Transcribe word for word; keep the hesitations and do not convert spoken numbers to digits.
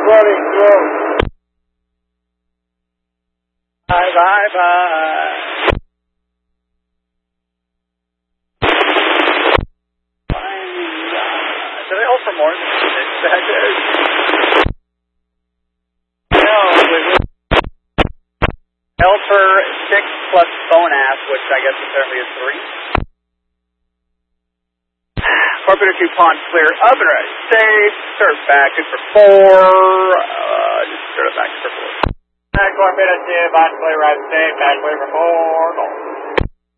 Running slow. Bye, bye, bye. Did I offer more than six back there? No, it was L for six plus bone ass, which I guess apparently is three. Orbiter two pond clear, up and ready. Safe, start back, good for four. Uh, just start it back for four. Back orbiter two, pond clear, right, safe, back clear for four, goal.